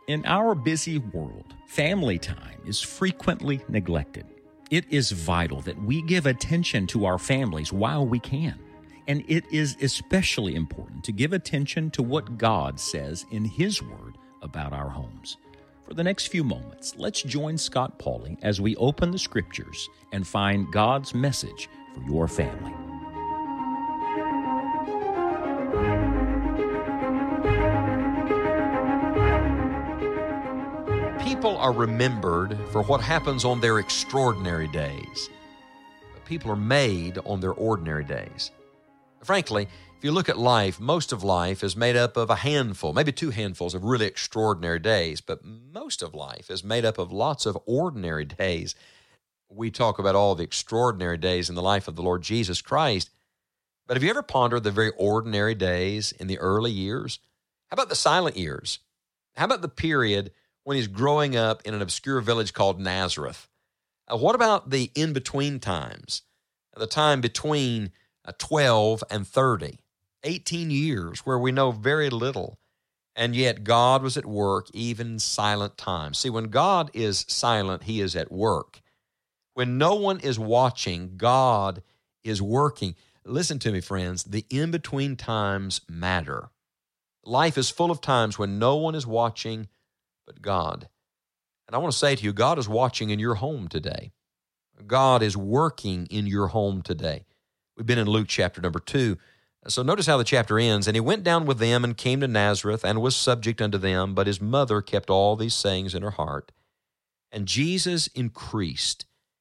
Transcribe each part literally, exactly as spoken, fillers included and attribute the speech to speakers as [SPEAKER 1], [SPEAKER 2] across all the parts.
[SPEAKER 1] In our busy world, family time is frequently neglected. It is vital that we give attention to our families while we can. And it is especially important to give attention to what God says in His Word about our homes. For the next few moments, let's join Scott Pauley as we open the Scriptures and find God's message for your family.
[SPEAKER 2] People are remembered for what happens on their extraordinary days. But people are made on their ordinary days. Frankly, if you look at life, most of life is made up of a handful, maybe two handfuls of really extraordinary days, but most of life is made up of lots of ordinary days. We talk about all the extraordinary days in the life of the Lord Jesus Christ, but have you ever pondered the very ordinary days in the early years? How about the silent years? How about the period when he's growing up in an obscure village called Nazareth? Uh, what about the in-between times, the time between uh, twelve and thirty, eighteen years where we know very little, and yet God was at work even in silent times. See, when God is silent, He is at work. When no one is watching, God is working. Listen to me, friends, the in-between times matter. Life is full of times when no one is watching but God. And I want to say to you, God is watching in your home today. God is working in your home today. We've been in Luke chapter number two. So notice how the chapter ends. And he went down with them and came to Nazareth and was subject unto them, but his mother kept all these sayings in her heart. And Jesus increased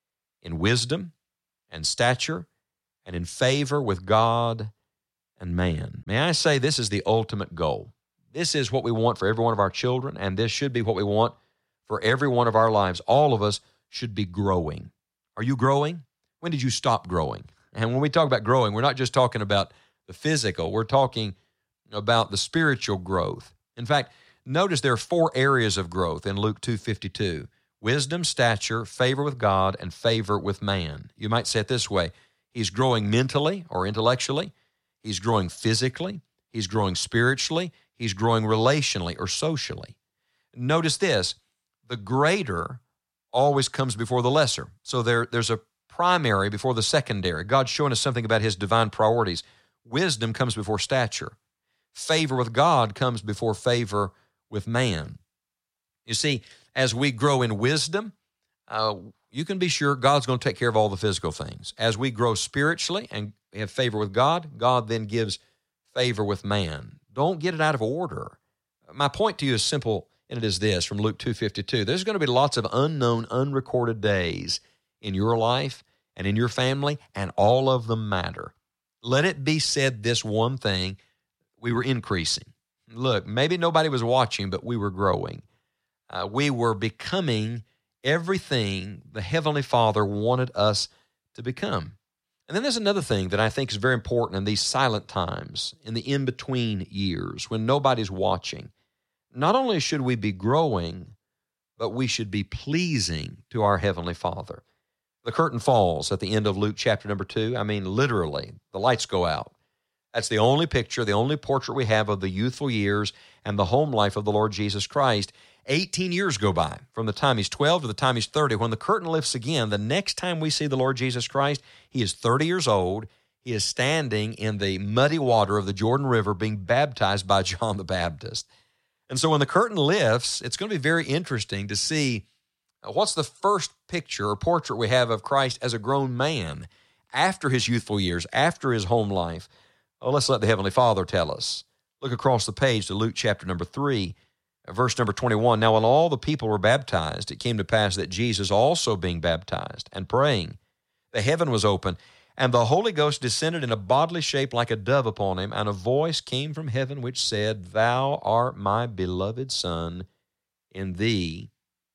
[SPEAKER 2] in wisdom and stature and in favor with God and man. May I say, this is the ultimate goal. This is what we want for every one of our children, and this should be what we want for every one of our lives. All of us should be growing. Are you growing? When did you stop growing? And when we talk about growing, we're not just talking about the physical. We're talking about the spiritual growth. In fact, notice there are four areas of growth in Luke two fifty-two. Wisdom, stature, favor with God, and favor with man. You might say it this way. He's growing mentally or intellectually. He's growing physically. He's growing spiritually. He's growing relationally or socially. Notice this, the greater always comes before the lesser. So there, there's a primary before the secondary. God's showing us something about His divine priorities. Wisdom comes before stature. Favor with God comes before favor with man. You see, as we grow in wisdom, uh, you can be sure God's going to take care of all the physical things. As we grow spiritually and have favor with God, God then gives favor with man. Don't get it out of order. My point to you is simple, and it is this from Luke two fifty-two. There's going to be lots of unknown, unrecorded days in your life and in your family, and all of them matter. Let it be said this one thing, we were increasing. Look, maybe nobody was watching, but we were growing. Uh, we were becoming everything the Heavenly Father wanted us to become. And then there's another thing that I think is very important in these silent times, in the in-between years, when nobody's watching. Not only should we be growing, but we should be pleasing to our Heavenly Father. The curtain falls at the end of Luke chapter number two. I mean, literally, the lights go out. That's the only picture, the only portrait we have of the youthful years and the home life of the Lord Jesus Christ. eighteen years go by from the time he's twelve to the time he's thirty. When the curtain lifts again, the next time we see the Lord Jesus Christ, he is thirty years old. He is standing in the muddy water of the Jordan River being baptized by John the Baptist. And so when the curtain lifts, it's going to be very interesting to see what's the first picture or portrait we have of Christ as a grown man after his youthful years, after his home life. Oh, let's let the Heavenly Father tell us. Look across the page to Luke chapter number three. Verse number twenty-one, now when all the people were baptized, it came to pass that Jesus also being baptized and praying, the heaven was open, and the Holy Ghost descended in a bodily shape like a dove upon him, and a voice came from heaven which said, Thou art my beloved Son, in thee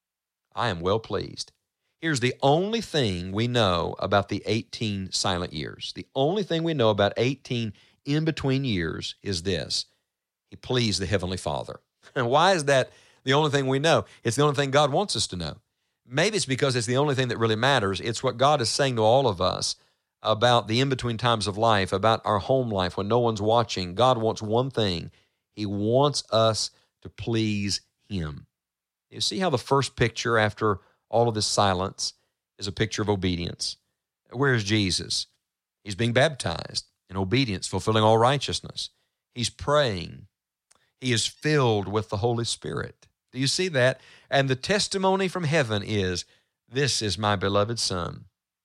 [SPEAKER 2] I am well pleased. Here's the only thing we know about the eighteen silent years. The only thing we know about eighteen in-between years is this. He pleased the Heavenly Father. And why is that the only thing we know? It's the only thing God wants us to know. Maybe it's because it's the only thing that really matters. It's what God is saying to all of us about the in-between times of life, about our home life when no one's watching. God wants one thing. He wants us to please Him. You see how the first picture after all of this silence is a picture of obedience. Where is Jesus? He's being baptized in obedience, fulfilling all righteousness. He's praying. He is filled with the Holy Spirit. Do you see that? And the testimony from heaven is, this is my beloved Son.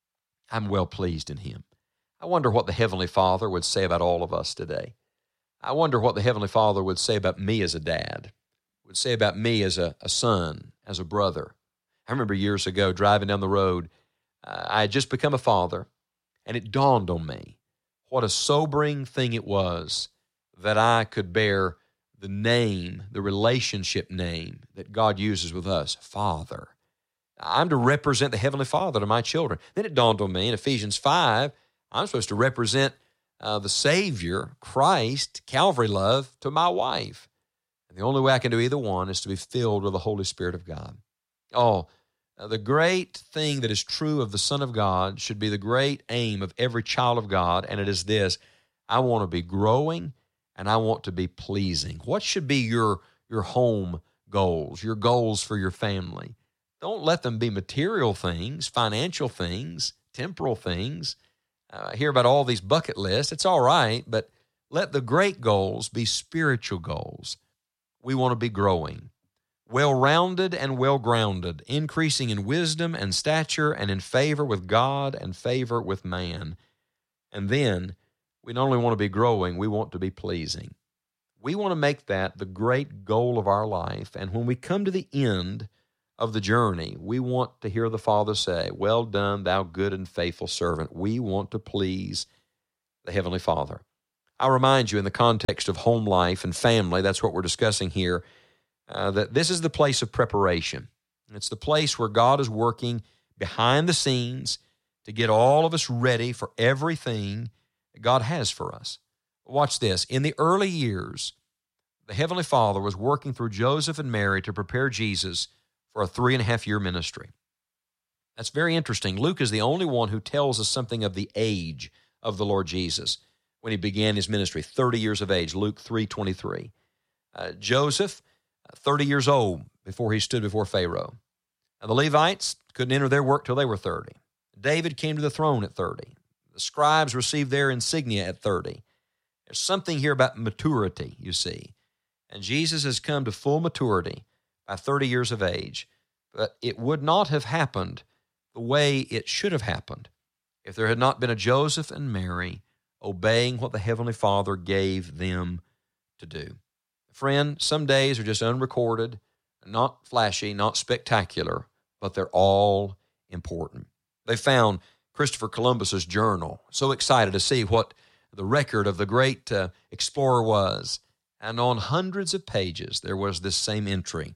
[SPEAKER 2] I'm well pleased in him. I wonder what the Heavenly Father would say about all of us today. I wonder what the Heavenly Father would say about me as a dad, would say about me as a, a son, as a brother. I remember years ago driving down the road, uh, I had just become a father, and it dawned on me what a sobering thing it was that I could bear the name, the relationship name that God uses with us, Father. I'm to represent the Heavenly Father to my children. Then it dawned on me in Ephesians five, I'm supposed to represent uh, the Savior, Christ, Calvary love to my wife. And the only way I can do either one is to be filled with the Holy Spirit of God. Oh, uh, the great thing that is true of the Son of God should be the great aim of every child of God, and it is this: I want to be growing and I want to be pleasing. What should be your, your home goals, your goals for your family? Don't let them be material things, financial things, temporal things. Uh, I hear about all these bucket lists. It's all right, but let the great goals be spiritual goals. We want to be growing, well-rounded and well-grounded, increasing in wisdom and stature and in favor with God and favor with man. And then we not only want to be growing, we want to be pleasing. We want to make that the great goal of our life. And when we come to the end of the journey, we want to hear the Father say, well done, thou good and faithful servant. We want to please the Heavenly Father. I remind you, in the context of home life and family, that's what we're discussing here, uh, that this is the place of preparation. It's the place where God is working behind the scenes to get all of us ready for everything God has for us. Watch this. In the early years, the Heavenly Father was working through Joseph and Mary to prepare Jesus for a three and a half year ministry. That's very interesting. Luke is the only one who tells us something of the age of the Lord Jesus when he began his ministry, thirty years of age, Luke three twenty-three. Uh, Joseph, thirty years old before he stood before Pharaoh. Now, the Levites couldn't enter their work till they were thirty. David came to the throne at thirty. The scribes received their insignia at thirty. There's something here about maturity, you see. And Jesus has come to full maturity by thirty years of age. But it would not have happened the way it should have happened if there had not been a Joseph and Mary obeying what the Heavenly Father gave them to do. Friend, some days are just unrecorded, not flashy, not spectacular, but they're all important. They found Christopher Columbus's journal, so excited to see what the record of the great uh, explorer was. And on hundreds of pages, there was this same entry.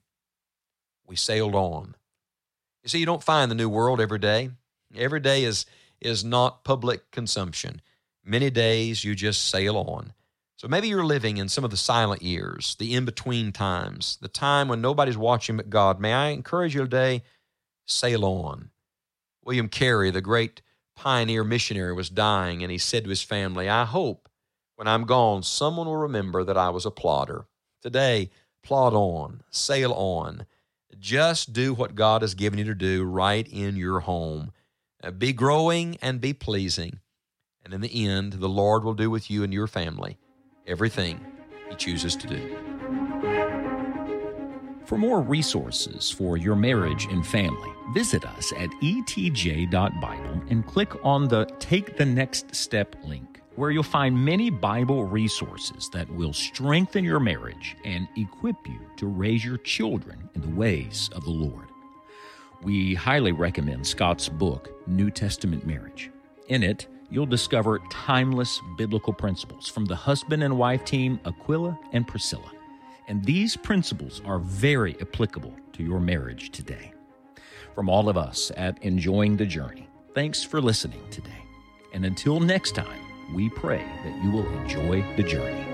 [SPEAKER 2] We sailed on. You see, you don't find the New World every day. Every day is, is not public consumption. Many days you just sail on. So maybe you're living in some of the silent years, the in-between times, the time when nobody's watching but God. May I encourage you today, sail on. William Carey, the great pioneer missionary, was dying, and he said to his family, I hope when I'm gone, someone will remember that I was a plodder. Today, plod on, sail on. Just do what God has given you to do right in your home. Uh, be growing and be pleasing. And in the end, the Lord will do with you and your family everything He chooses to do.
[SPEAKER 1] For more resources for your marriage and family, visit us at e t j dot bible and click on the Take the Next Step link, where you'll find many Bible resources that will strengthen your marriage and equip you to raise your children in the ways of the Lord. We highly recommend Scott's book, New Testament Marriage. In it, you'll discover timeless biblical principles from the husband and wife team, Aquila and Priscilla. And these principles are very applicable to your marriage today. From all of us at Enjoying the Journey, thanks for listening today. And until next time, we pray that you will enjoy the journey.